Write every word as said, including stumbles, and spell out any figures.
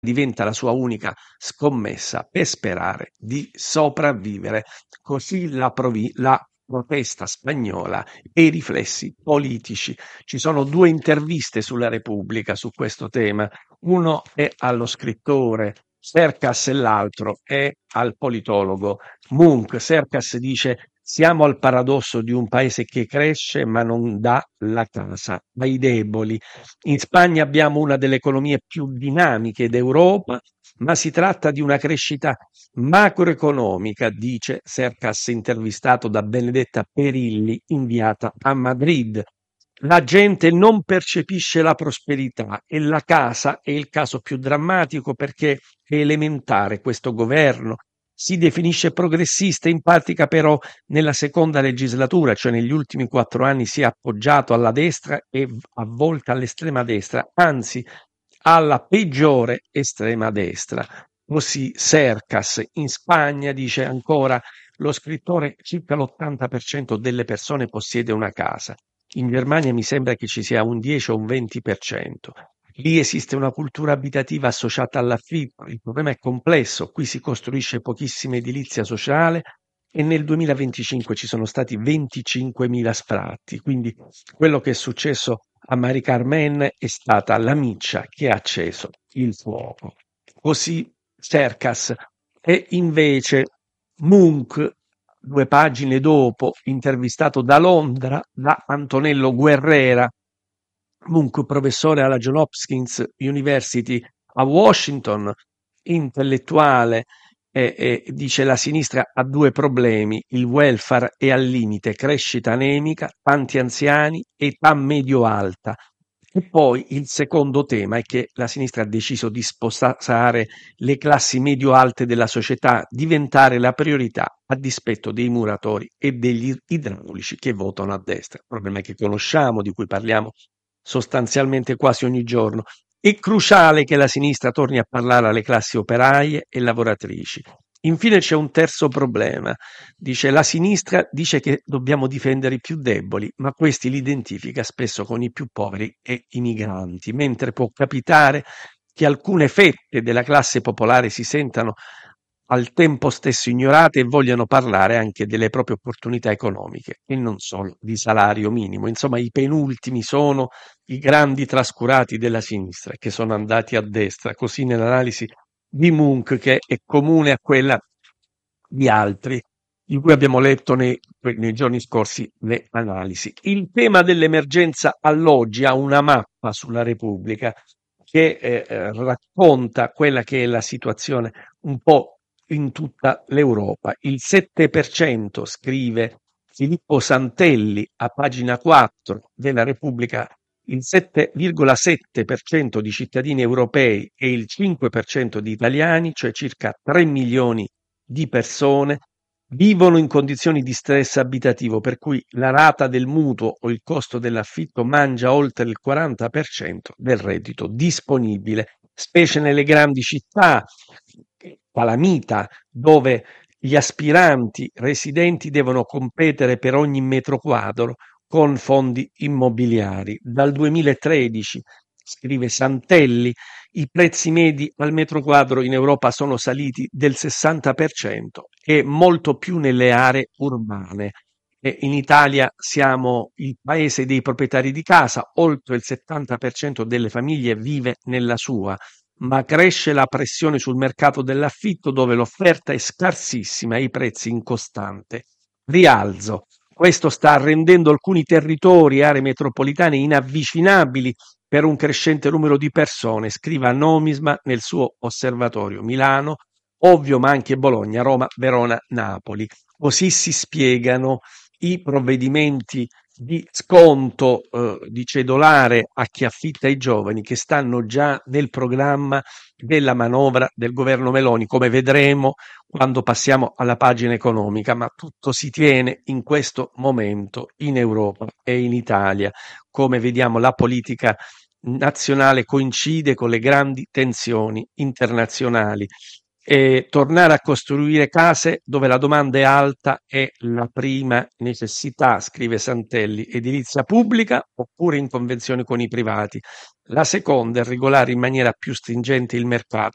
diventa la sua unica scommessa per sperare di sopravvivere. Così la, provi- la protesta spagnola e i riflessi politici. Ci sono due interviste sulla Repubblica su questo tema. Uno è allo scrittore Cercas e l'altro è al politologo Munch. Cercas dice: siamo al paradosso di un paese che cresce ma non dà la casa ai deboli. In Spagna abbiamo una delle economie più dinamiche d'Europa, ma si tratta di una crescita macroeconomica, dice Cercas, intervistato da Benedetta Perilli, inviata a Madrid. La gente non percepisce la prosperità e la casa è il caso più drammatico perché è elementare questo governo. Si definisce progressista, in pratica però nella seconda legislatura, cioè negli ultimi quattro anni, si è appoggiato alla destra e a volte all'estrema destra, anzi alla peggiore estrema destra. Così Cercas. In Spagna, dice ancora lo scrittore, circa l'ottanta per cento delle persone possiede una casa. In Germania mi sembra che ci sia un dieci o un venti per cento. Lì esiste una cultura abitativa associata all'affitto. Il problema è complesso. Qui si costruisce pochissima edilizia sociale e nel duemilaventicinque ci sono stati venticinquemila sfratti. Quindi quello che è successo a Mari Carmen è stata la miccia che ha acceso il fuoco. Così Cercas. E invece Munch, due pagine dopo, intervistato da Londra da Antonello Guerrera, Munch, professore alla Johns Hopkins University a Washington, intellettuale, e, e dice: la sinistra ha due problemi, il welfare è al limite, crescita anemica, tanti anziani, età medio-alta. E poi il secondo tema è che la sinistra ha deciso di sposare le classi medio-alte della società, diventare la priorità a dispetto dei muratori e degli idraulici che votano a destra. Il problema è che conosciamo, di cui parliamo sostanzialmente quasi ogni giorno. È cruciale che la sinistra torni a parlare alle classi operaie e lavoratrici. Infine c'è un terzo problema. Dice: la sinistra dice che dobbiamo difendere i più deboli, ma questi li identifica spesso con i più poveri e i migranti, mentre può capitare che alcune fette della classe popolare si sentano al tempo stesso ignorate e vogliano parlare anche delle proprie opportunità economiche e non solo di salario minimo. Insomma, i penultimi sono i grandi trascurati della sinistra che sono andati a destra, così nell'analisi di Munch, che è comune a quella di altri di cui abbiamo letto nei, nei giorni scorsi le analisi. Il tema dell'emergenza alloggi ha una mappa sulla Repubblica che eh, eh, racconta quella che è la situazione un po' in tutta l'Europa. Il sette per cento, scrive Filippo Santelli a pagina quattro della Repubblica, il sette virgola sette per cento di cittadini europei e il cinque per cento di italiani, cioè circa tre milioni di persone, vivono in condizioni di stress abitativo, per cui la rata del mutuo o il costo dell'affitto mangia oltre il quaranta per cento del reddito disponibile, specie nelle grandi città, calamita, dove gli aspiranti residenti devono competere per ogni metro quadro con fondi immobiliari. Dal duemilatredici, scrive Santelli, i prezzi medi al metro quadro in Europa sono saliti del sessanta per cento e molto più nelle aree urbane. E in Italia siamo il paese dei proprietari di casa, oltre il settanta per cento delle famiglie vive nella sua, ma cresce la pressione sul mercato dell'affitto dove l'offerta è scarsissima e i prezzi in costante rialzo. Questo sta rendendo alcuni territori e aree metropolitane inavvicinabili per un crescente numero di persone, scrive Nomisma nel suo osservatorio. Milano, ovvio, ma anche Bologna, Roma, Verona, Napoli. Così si spiegano i provvedimenti di sconto, eh, di cedolare a chi affitta ai giovani, che stanno già nel programma della manovra del governo Meloni, come vedremo quando passiamo alla pagina economica, ma tutto si tiene in questo momento in Europa e in Italia. Come vediamo, la politica nazionale coincide con le grandi tensioni internazionali. E tornare a costruire case dove la domanda è alta è la prima necessità, scrive Santelli, edilizia pubblica oppure in convenzione con i privati. La seconda è regolare in maniera più stringente il mercato